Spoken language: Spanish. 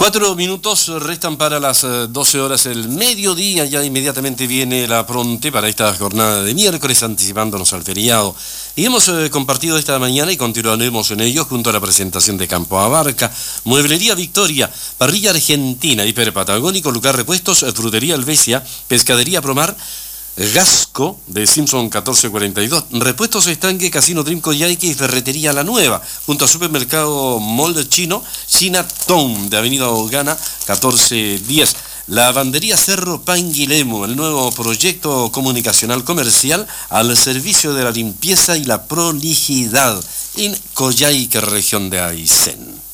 4 minutos restan para las 12 horas del mediodía. Ya inmediatamente viene la Pronte para esta jornada de miércoles, anticipándonos al feriado. Y hemos compartido esta mañana y continuaremos en ello junto a la presentación de Campo Abarca, Mueblería Victoria, Parrilla Argentina, Hiper Patagónico, Lucar Repuestos, Frutería Helvecia, Pescadería Promar, Gasco de Simpson 1442, Repuestos Estanque, Casino Trinco Yaique y Ferretería La Nueva, junto a Supermercado Mall Chino, Chinatown de Avenida Ogana 1410. Lavandería Cerro Panguilemo, el nuevo proyecto comunicacional comercial al servicio de la limpieza y la prolijidad en Coyhaique, región de Aysén.